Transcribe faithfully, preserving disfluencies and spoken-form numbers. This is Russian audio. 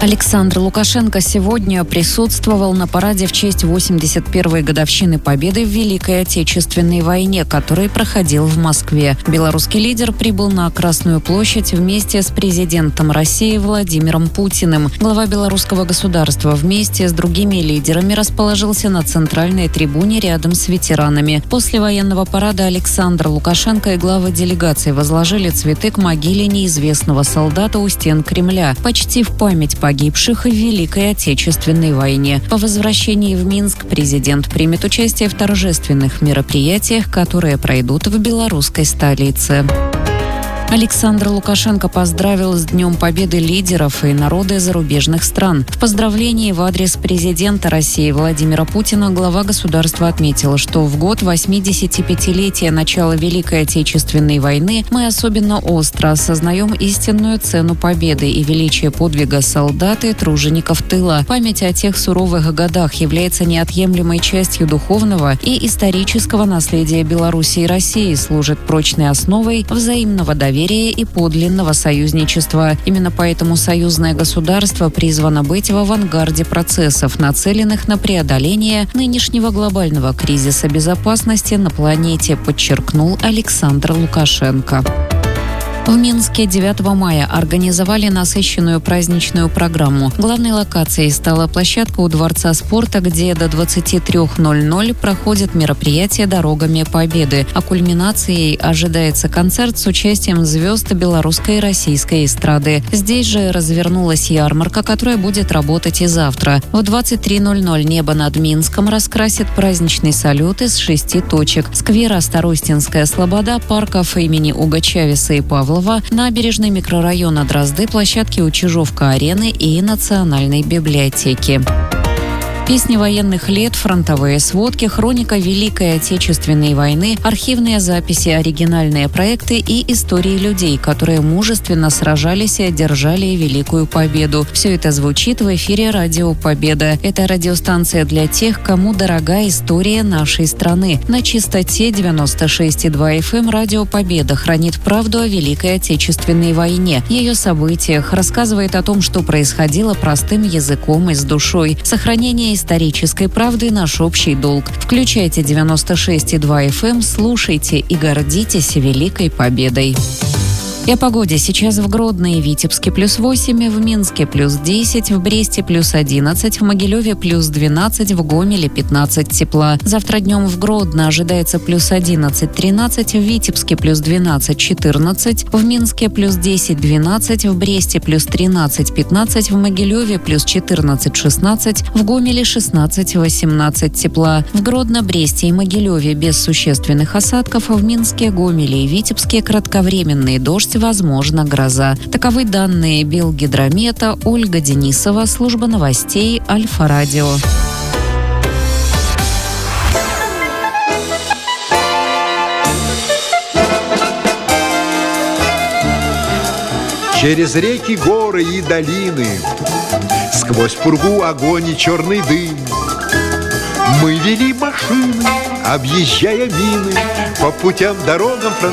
Александр Лукашенко сегодня присутствовал на параде в честь восемьдесят первой годовщины победы в Великой Отечественной войне, который проходил в Москве. Белорусский лидер прибыл на Красную площадь вместе с президентом России Владимиром Путиным. Глава белорусского государства вместе с другими лидерами расположился на центральной трибуне рядом с ветеранами. После военного парада Александр Лукашенко и главы делегации возложили цветы к могиле неизвестного солдата у стен Кремля, почти в память погибших погибших в Великой Отечественной войне. По возвращении в Минск президент примет участие в торжественных мероприятиях, которые пройдут в белорусской столице. Александр Лукашенко поздравил с Днем Победы лидеров и народы зарубежных стран. В поздравлении в адрес президента России Владимира Путина глава государства отметил, что в год восьмидесятипятилетия начала Великой Отечественной войны мы особенно остро осознаем истинную цену победы и величие подвига солдат и тружеников тыла. Память о тех суровых годах является неотъемлемой частью духовного и исторического наследия Беларуси и России, служит прочной основой взаимного доверия и подлинного союзничества. Именно поэтому союзное государство призвано быть в авангарде процессов, нацеленных на преодоление нынешнего глобального кризиса безопасности на планете, подчеркнул Александр Лукашенко. В Минске девятого мая организовали насыщенную праздничную программу. Главной локацией стала площадка у Дворца спорта, где до двадцати трёх ноль-ноль проходят мероприятия «Дорогами Победы». А кульминацией ожидается концерт с участием звезд белорусской и российской эстрады. Здесь же развернулась ярмарка, которая будет работать и завтра. В двадцать три ноль-ноль небо над Минском раскрасит праздничный салют из шести точек. Сквера Старостинская Слобода, парков имени Уго Чавеса и Павла, набережной микрорайона Дрозды, площадки у Чижовка-арены и Национальной библиотеки. Песни военных лет, фронтовые сводки, хроника Великой Отечественной войны, архивные записи, оригинальные проекты и истории людей, которые мужественно сражались и одержали Великую Победу. Все это звучит в эфире Радио Победа. Это радиостанция для тех, кому дорога история нашей страны. На частоте девяносто шесть и два эф эм Радио Победа хранит правду о Великой Отечественной войне, ее событиях, рассказывает о том, что происходило простым языком и с душой. Сохранение исторической правды – наш общий долг. Включайте девяносто шесть и два эф эм, слушайте и гордитесь Великой Победой. И о погоде. Сейчас в Гродно и Витебске плюс восемь, в Минске плюс десять, в Бресте плюс одиннадцать, в Могилеве плюс двенадцать, в Гомеле пятнадцать тепла. Завтра днем в Гродно ожидается плюс одиннадцать-тринадцать, в Витебске плюс двенадцать-четырнадцать, в Минске плюс десять-двенадцать, в Бресте плюс тринадцать-пятнадцать, в Могилеве плюс четырнадцать-шестнадцать, в Гомеле шестнадцать-восемнадцать тепла. В Гродно, Бресте и Могилеве без существенных осадков, в Минске, Гомеле и Витебске кратковременный дождь, возможно, гроза. Таковы данные Белгидромета. Ольга Денисова, служба новостей Альфа-Радио. Через реки, горы и долины, сквозь пургу, огонь и черный дым, мы вели машины, объезжая мины, по путям, дорогам фронтовым.